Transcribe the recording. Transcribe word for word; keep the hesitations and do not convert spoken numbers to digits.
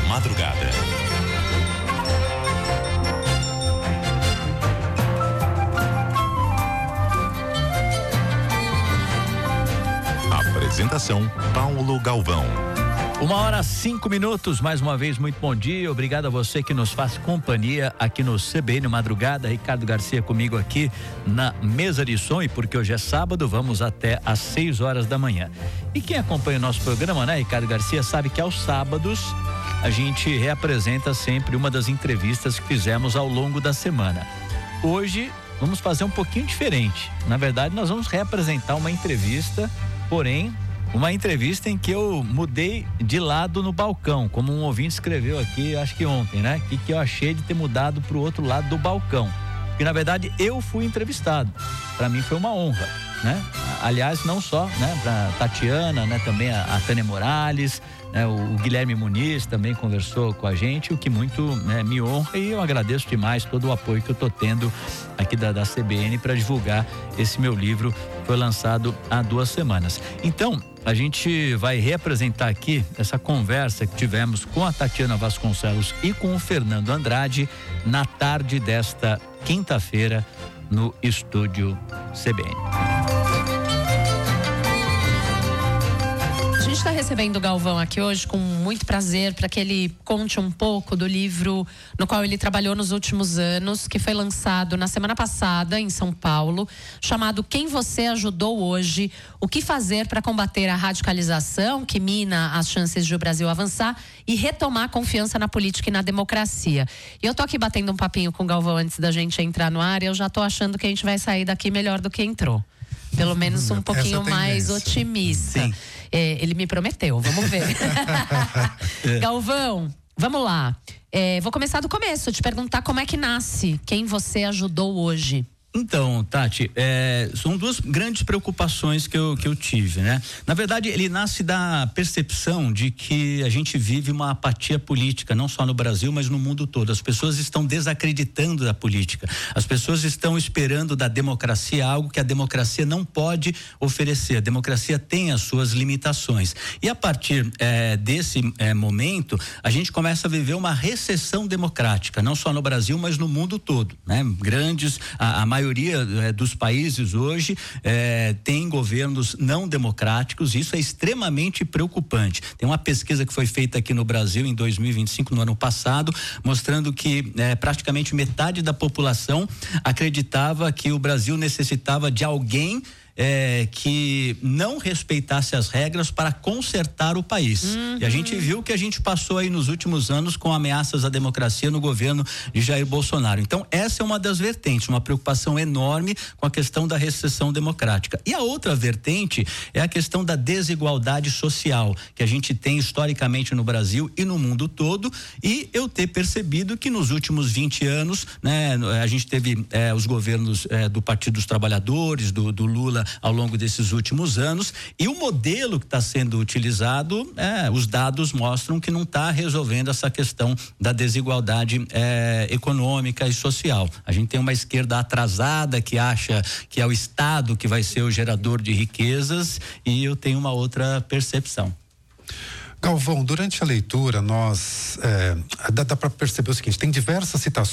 madrugada. Apresentação Paulo Galvão. Uma hora, cinco minutos, mais uma vez, muito bom dia, obrigado a você que nos faz companhia aqui no C B N Madrugada. Ricardo Garcia comigo aqui na mesa de som, e porque hoje é sábado, vamos até às seis horas da manhã. E quem acompanha o nosso programa, né, Ricardo Garcia, sabe que aos sábados a gente reapresenta sempre uma das entrevistas que fizemos ao longo da semana. Hoje vamos fazer um pouquinho diferente, na verdade nós vamos reapresentar uma entrevista, porém uma entrevista em que eu mudei de lado no balcão, como um ouvinte escreveu aqui, acho que ontem, né? Que, que eu achei de ter mudado para o outro lado do balcão. Porque na verdade eu fui entrevistado. Para mim foi uma honra, né? Aliás, não só, né? Para Tatiana, né? Também a, a Tânia Morales, né? O, o Guilherme Muniz também conversou com a gente, o que muito, né, me honra, e eu agradeço demais todo o apoio que eu tô tendo aqui da, da C B N para divulgar esse meu livro, que foi lançado há duas semanas. Então, a gente vai reapresentar aqui essa conversa que tivemos com a Tatiana Vasconcelos e com o Fernando Andrade na tarde desta quinta-feira no estúdio C B N. A gente está recebendo o Galvão aqui hoje com muito prazer para que ele conte um pouco do livro no qual ele trabalhou nos últimos anos, que foi lançado na semana passada em São Paulo, chamado Quem Você Ajudou Hoje, o que fazer para combater a radicalização que mina as chances de o Brasil avançar e retomar a confiança na política e na democracia. E eu tô aqui batendo um papinho com o Galvão antes da gente entrar no ar, e eu já tô achando que a gente vai sair daqui melhor do que entrou. Pelo menos um pouquinho mais otimista. Sim. É, ele me prometeu, vamos ver. Galvão, vamos lá. É, vou começar do começo, te perguntar como é que nasce Quem Você Ajudou Hoje. Então, Tati, é, são duas grandes preocupações que eu, que eu tive, né? Na verdade, ele nasce da percepção de que a gente vive uma apatia política, não só no Brasil, mas no mundo todo. As pessoas estão desacreditando da política. As pessoas estão esperando da democracia algo que a democracia não pode oferecer. A democracia tem as suas limitações. E a partir é, desse é, momento, a gente começa a viver uma recessão democrática, não só no Brasil, mas no mundo todo, né? Grandes, a, a A maioria é, dos países hoje é, tem governos não democráticos, e isso é extremamente preocupante. Tem uma pesquisa que foi feita aqui no Brasil em dois mil e vinte e cinco, no ano passado, mostrando que é, praticamente metade da população acreditava que o Brasil necessitava de alguém É, que não respeitasse as regras para consertar o país. Uhum. E a gente viu que a gente passou aí nos últimos anos com ameaças à democracia no governo de Jair Bolsonaro. Então, essa é uma das vertentes, uma preocupação enorme com a questão da recessão democrática. E a outra vertente é a questão da desigualdade social, que a gente tem historicamente no Brasil e no mundo todo, e eu ter percebido que nos últimos vinte anos, né, a gente teve é, os governos é, do Partido dos Trabalhadores, do, do Lula, ao longo desses últimos anos, e o modelo que está sendo utilizado, é, os dados mostram que não está resolvendo essa questão da desigualdade é, econômica e social. A gente tem uma esquerda atrasada que acha que é o Estado que vai ser o gerador de riquezas, e eu tenho uma outra percepção. Galvão, durante a leitura nós é, dá, dá para perceber o seguinte: tem diversas citações